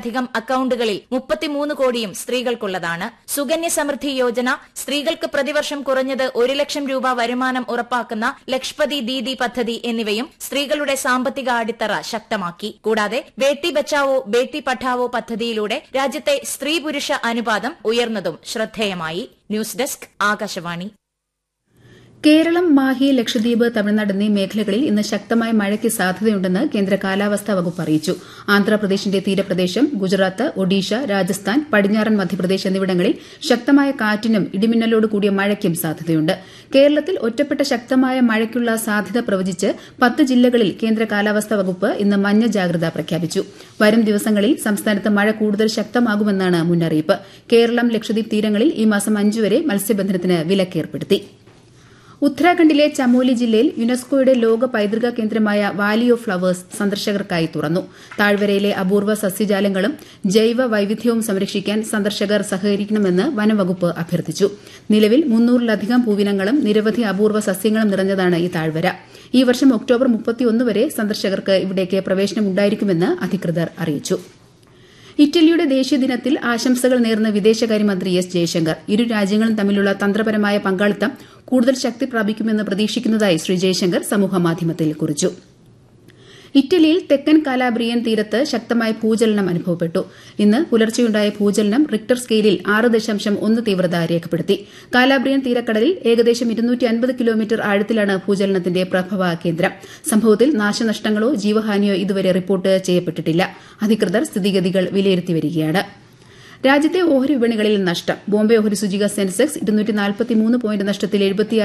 ലധികം അക്കൌണ്ടുകളിൽ 33 കോടിയും സ്ത്രീകൾക്കുള്ളതാണ്. സുകന്യ സമൃദ്ധി യോജന, സ്ത്രീകൾക്ക് പ്രതിവർഷം കുറഞ്ഞത് 1 ലക്ഷം രൂപ വരുമാനം ഉറപ്പാക്കുന്ന ലക്ഷ്പതി ദീദി പദ്ധതി എന്നിവയും സ്ത്രീകളുടെ സാമ്പത്തിക അടിത്തറ ശക്തമാക്കി. കൂടാതെ ബേട്ടി ബച്ചാവോ ബേട്ടി പഠാവോ പദ്ധതിയിലൂടെ രാജ്യത്തെ സ്ത്രീ പുരുഷ അനുപാതം ഉയർന്നതും ശ്രദ്ധേയമായി. News desk Akashvani. കേരളം, മാഹി, ലക്ഷദ്വീപ്, തമിഴ്നാട് എന്നീ മേഖലകളിൽ ഇന്ന് ശക്തമായ മഴയ്ക്ക് സാധ്യതയുണ്ടെന്ന് കേന്ദ്ര കാലാവസ്ഥാ വകുപ്പ് അറിയിച്ചു. ആന്ധ്രാപ്രദേശിന്റെ തീരപ്രദേശം, ഗുജറാത്ത്, ഒഡീഷ, രാജസ്ഥാൻ, പടിഞ്ഞാറൻ മധ്യപ്രദേശ് എന്നിവിടങ്ങളിൽ ശക്തമായ കാറ്റിനും ഇടിമിന്നലോട് കൂടിയ മഴയ്ക്കും സാധ്യതയുണ്ട്. കേരളത്തിൽ ഒറ്റപ്പെട്ട ശക്തമായ മഴയ്ക്കുള്ള സാധ്യത പ്രവചിച്ച് 10 ജില്ലകളിൽ കേന്ദ്ര കാലാവസ്ഥാ വകുപ്പ് ഇന്ന് മഞ്ഞ ജാഗ്രത പ്രഖ്യാപിച്ചു. വരും ദിവസങ്ങളിൽ സംസ്ഥാനത്ത് മഴ കൂടുതൽ ശക്തമാകുമെന്നാണ് മുന്നറിയിപ്പ്. കേരളം, ലക്ഷദ്വീപ് തീരങ്ങളിൽ ഈ മാസം 5 വരെ മത്സ്യബന്ധനത്തിന് വിലക്കേർപ്പെടുത്തി. ഉത്തരാഖണ്ഡിലെ ചമോലി ജില്ലയിൽ യുനെസ്കോയുടെ ലോക പൈതൃക കേന്ദ്രമായ വാലി ഓഫ് ഫ്ളവേഴ്സ് സന്ദർശകർക്കായി തുറന്നു. താഴ്വരയിലെ അപൂർവ സസ്യജാലങ്ങളും ജൈവ വൈവിധ്യവും സംരക്ഷിക്കാൻ സന്ദർശകർ സഹകരിക്കണമെന്ന് വനംവകുപ്പ് അഭ്യർത്ഥിച്ചു. നിലവിൽ 300-ലധികം പൂവിനങ്ങളും നിരവധി അപൂർവ സസ്യങ്ങളും നിറഞ്ഞതാണ് ഈ താഴ്വര. ഈ വർഷം ഒക്ടോബർ 31 വരെ സന്ദർശകർക്ക് ഇവിടേക്ക് പ്രവേശനമുണ്ടായിരിക്കുമെന്ന് അധികൃതർ അറിയിച്ചു. ഇറ്റലിയുടെ ദേശീയ ദിനത്തിൽ ആശംസകൾ നേർന്ന വിദേശകാര്യമന്ത്രി എസ് ജയശങ്കർ ഇരു രാജ്യങ്ങളും തമ്മിലുള്ള തന്ത്രപരമായ പങ്കാളിത്തം കൂടുതൽ ശക്തി പ്രാപിക്കുമെന്ന് പ്രതീക്ഷിക്കുന്നതായി ശ്രീ ജയശങ്കർ സമൂഹമാധ്യമത്തിൽ കുറിച്ചു. ഇറ്റലിയിൽ തെക്കൻ കാലാബ്രിയൻ തീരത്ത് ശക്തമായ ഭൂചലനം അനുഭവപ്പെട്ടു. ഇന്ന് പുലർച്ചെയുണ്ടായ ഭൂചലനം റിക്ടർ സ്കെയിലിൽ 6.1 തീവ്രത രേഖപ്പെടുത്തി. കാലാബ്രിയൻ തീരക്കടലിൽ ഏകദേശം 250 കിലോമീറ്റർ ആഴത്തിലാണ് ഭൂചലനത്തിന്റെ പ്രഭവ കേന്ദ്രം. സംഭവത്തിൽ നാശനഷ്ടങ്ങളോ ജീവഹാനിയോ ഇതുവരെ റിപ്പോർട്ട് ചെയ്യപ്പെട്ടിട്ടില്ല. അധികൃതർ സ്ഥിതിഗതികൾ വിലയിരുത്തിവരികയാണ്. രാജ്യത്തെ ഓഹരി വിപണികളിൽ നഷ്ടം. ബോംബെ ഓഹരി സൂചിക സെൻസെക്സ് 243 പോയിന്റ് നഷ്ടത്തിൽ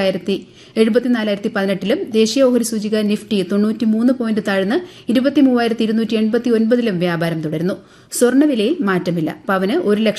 74,018ലും ദേശീയ ഓഹരി സൂചിക നിഫ്റ്റി 93 പോയിന്റ് താഴ്ന്ന് 23,289ലും വ്യാപാരം തുടരുന്നു. സ്വർണ്ണവിലയിൽ മാറ്റമില്ല. പവന്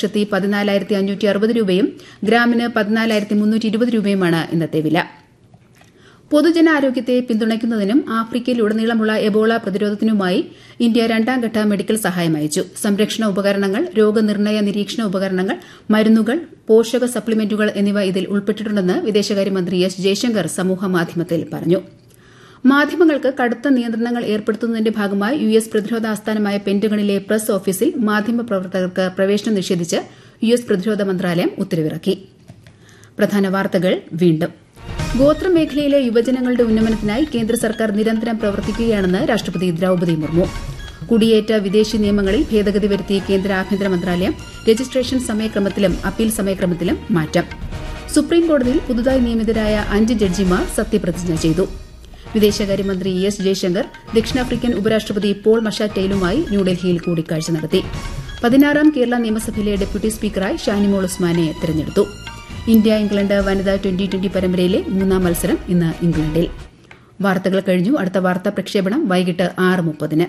1,14,560 രൂപയും ഗ്രാമിന് 14,320 രൂപയുമാണ് ഇന്നത്തെ വില. പൊതുജനാരോഗ്യത്തെ പിന്തുണയ്ക്കുന്നതിനും ആഫ്രിക്കയിലുടനീളമുള്ള എബോള പ്രതിരോധത്തിനുമായി ഇന്ത്യ 2ാംഘട്ട മെഡിക്കൽ സഹായം അയച്ചു. സംരക്ഷണ ഉപകരണങ്ങൾ, രോഗനിർണയ നിരീക്ഷണ ഉപകരണങ്ങൾ, മരുന്നുകൾ, പോഷക സപ്ലിമെന്റുകൾ എന്നിവ ഇതിൽ ഉൾപ്പെട്ടിട്ടുണ്ടെന്ന് വിദേശകാര്യമന്ത്രി എസ് ജയശങ്കർ സമൂഹമാധ്യമത്തിൽ പറഞ്ഞു. മാധ്യമങ്ങൾക്ക് കടുത്ത നിയന്ത്രണങ്ങൾ ഏർപ്പെടുത്തുന്നതിന്റെ ഭാഗമായി യുഎസ് പ്രതിരോധ ആസ്ഥാനമായ പെന്റഗണിലെ പ്രസ് ഓഫീസിൽ മാധ്യമപ്രവർത്തകർക്ക് പ്രവേശനം നിഷേധിച്ച് യുഎസ് പ്രതിരോധ മന്ത്രാലയം ഉത്തരവിറക്കി. പ്രധാന വാർത്തകൾ വീണ്ടും. ഗോത്രമേഖലയിലെ യുവജനങ്ങളുടെ ഉന്നമനത്തിനായി കേന്ദ്ര സർക്കാർ നിരന്തരം പ്രവർത്തിക്കുകയാണെന്ന് രാഷ്ട്രപതി ദ്രൌപദി മുർമു. കുടിയേറ്റ വിദേശി നിയമങ്ങളിൽ ഭേദഗതി വരുത്തിയ കേന്ദ്ര ആഭ്യന്തര മന്ത്രാലയം രജിസ്ട്രേഷൻ സമയക്രമത്തിലും അപ്പീൽ സമയക്രമത്തിലും മാറ്റം. സുപ്രീംകോടതിയിൽ പുതുതായി നിയമിതരായ 5 ജഡ്ജിമാർ സത്യപ്രതിജ്ഞ ചെയ്തു. വിദേശകാര്യമന്ത്രി എസ് ജയശങ്കർ ദക്ഷിണാഫ്രിക്കൻ ഉപരാഷ്ട്രപതി പോൾ മഷാറ്റെയിലുമായി ന്യൂഡൽഹിയിൽ കൂടിക്കാഴ്ച നടത്തി. 16ാം കേരള നിയമസഭയിലെ ഡെപ്യൂട്ടി സ്പീക്കറായി ഷാനിമോൾ ഉസ്മാനെ തെരഞ്ഞെടുത്തു. ഇന്ത്യ ഇംഗ്ലണ്ട് വനിതാ 2020 പരമ്പരയിലെ 3ാം മത്സരം ഇന്ന് ഇംഗ്ലണ്ടിൽ. വാർത്തകൾ കഴിഞ്ഞു. അടുത്ത വാർത്താ പ്രക്ഷേപണം വൈകിട്ട് 6:30.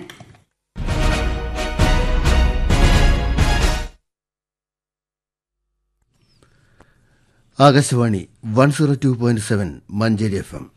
ആകാശവാണി 102.7 മഞ്ചേരി FM.